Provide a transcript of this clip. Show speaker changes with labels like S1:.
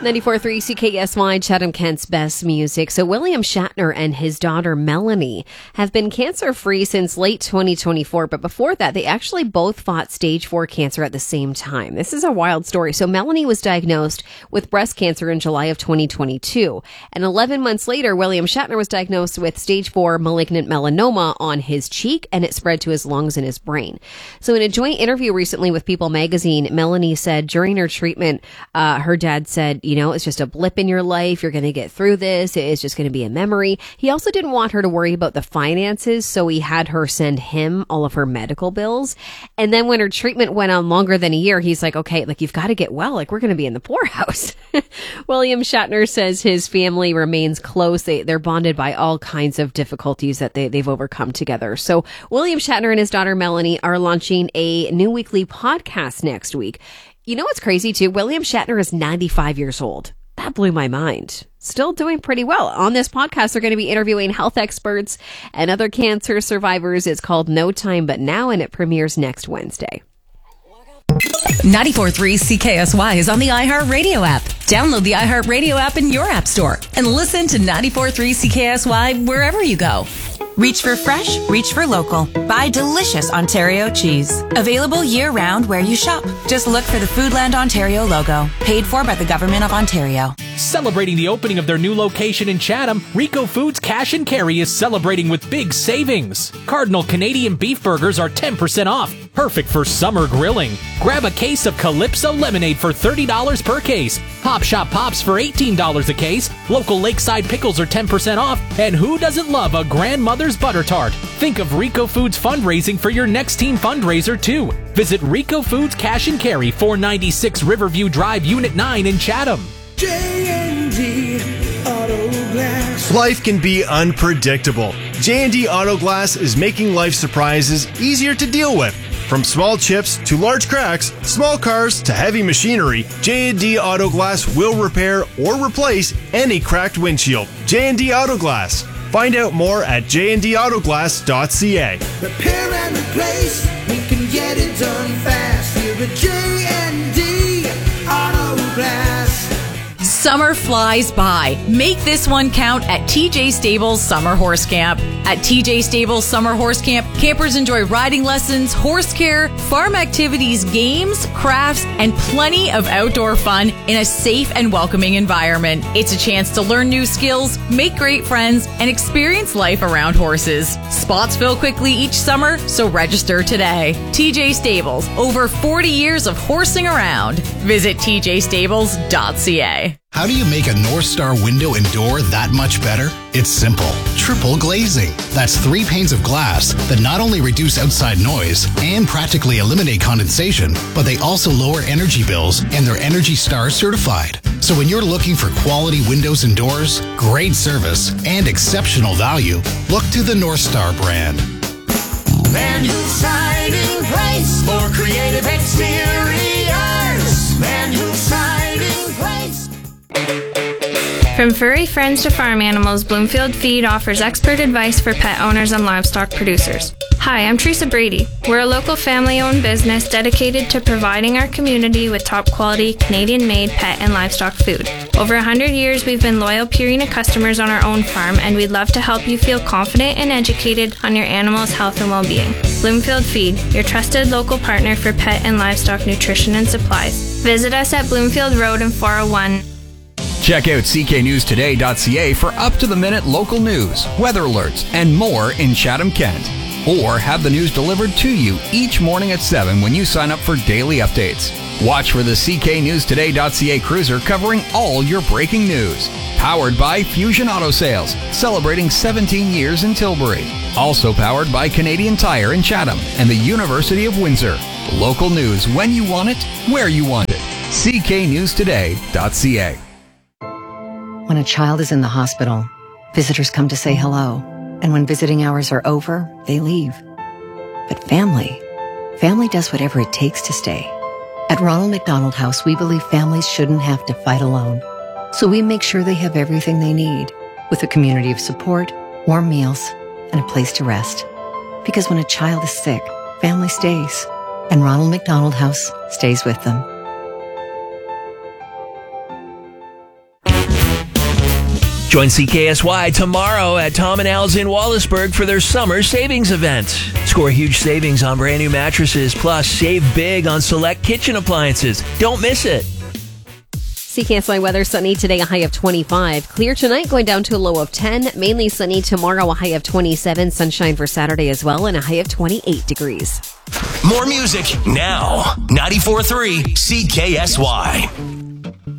S1: 94.3 CKSY, Chatham-Kent's best music. So William Shatner and his daughter Melanie have been cancer-free since late 2024. But before that, they actually both fought stage 4 cancer at the same time. This is a wild story. So Melanie was diagnosed with breast cancer in July of 2022. And 11 months later, William Shatner was diagnosed with stage 4 malignant melanoma on his cheek, and it spread to his lungs and his brain. So in a joint interview recently with People magazine, Melanie said during her treatment, her dad said, it's just a blip in your life. You're going to get through this. It's just going to be a memory. He also didn't want her to worry about the finances, so he had her send him all of her medical bills. And then when her treatment went on longer than a year, he's like, okay, you've got to get well. We're going to be in the poorhouse. William Shatner says his family remains close. They're bonded by all kinds of difficulties that they've overcome together. So William Shatner and his daughter Melanie are launching a new weekly podcast next week. You know what's crazy too? William Shatner is 95 years old. That blew my mind. Still doing pretty well. On this podcast, they're going to be interviewing health experts and other cancer survivors. It's called No Time But Now, and it premieres next Wednesday.
S2: 94.3 CKSY is on the iHeartRadio app. Download the iHeartRadio app in your app store and listen to 94.3 CKSY wherever you go.
S3: Reach for fresh, reach for local. Buy delicious Ontario cheese. Available year-round where you shop. Just look for the Foodland Ontario logo. Paid for by the Government of Ontario.
S4: Celebrating the opening of their new location in Chatham, Rico Foods Cash and Carry is celebrating with big savings. Cardinal Canadian beef burgers are 10% off. Perfect for summer grilling. Grab a case of Calypso lemonade for $30 per case. Pop Shop Pops for $18 a case. Local Lakeside pickles are 10% off. And who doesn't love a grandmother's butter tart? Think of Rico Foods fundraising for your next team fundraiser too. Visit Rico Foods Cash and Carry, 496 Riverview Drive, Unit 9 in Chatham.
S5: J&D Auto Glass.
S6: Life can be unpredictable. J&D Auto Glass is making life surprises easier to deal with. From small chips to large cracks, small cars to heavy machinery, J&D Auto Glass will repair or replace any cracked windshield. J&D Auto Glass. Find out more at jndautoglass.ca.
S5: Repair and replace, we can get it done fast. Here at J&D Auto Glass.
S2: Summer flies by. Make this one count at TJ Stables Summer Horse Camp. At TJ Stables Summer Horse Camp, campers enjoy riding lessons, horse care, farm activities, games, crafts, and plenty of outdoor fun in a safe and welcoming environment. It's a chance to learn new skills, make great friends, and experience life around horses. Spots fill quickly each summer, so register today. TJ Stables, over 40 years of horsing around. Visit tjstables.ca.
S7: How do you make a North Star window and door that much better? It's simple. Triple glazing. That's 3 panes of glass that not only reduce outside noise and practically eliminate condensation, but they also lower energy bills, and they're Energy Star certified. So when you're looking for quality windows and doors, great service, and exceptional value, look to the North Star brand.
S5: Van Hool Siding Place for creative exteriors. Van Hool Siding Place.
S8: From furry friends to farm animals, Bloomfield Feed offers expert advice for pet owners and livestock producers. Hi, I'm Teresa Brady. We're a local family-owned business dedicated to providing our community with top-quality, Canadian-made pet and livestock food. Over 100 years, we've been loyal Purina customers on our own farm, and we'd love to help you feel confident and educated on your animal's health and well-being. Bloomfield Feed, your trusted local partner for pet and livestock nutrition and supplies. Visit us at Bloomfield Road in 401.
S9: Check out cknewstoday.ca for up-to-the-minute local news, weather alerts, and more in Chatham-Kent. Or have the news delivered to you each morning at 7 when you sign up for daily updates. Watch for the cknewstoday.ca cruiser covering all your breaking news. Powered by Fusion Auto Sales, celebrating 17 years in Tilbury. Also powered by Canadian Tire in Chatham and the University of Windsor. Local news when you want it, where you want it. cknewstoday.ca.
S10: When a child is in the hospital, visitors come to say hello. And when visiting hours are over, they leave. But family does whatever it takes to stay. At Ronald McDonald House, we believe families shouldn't have to fight alone. So we make sure they have everything they need, with a community of support, warm meals, and a place to rest. Because when a child is sick, family stays. And Ronald McDonald House stays with them.
S11: Join CKSY tomorrow at Tom & Al's in Wallaceburg for their summer savings event. Score huge savings on brand new mattresses, plus save big on select kitchen appliances. Don't miss it.
S1: CKSY weather, sunny today, a high of 25. Clear tonight, going down to a low of 10. Mainly sunny tomorrow, a high of 27. Sunshine for Saturday as well, and a high of 28 degrees.
S11: More music now. 94.3 CKSY.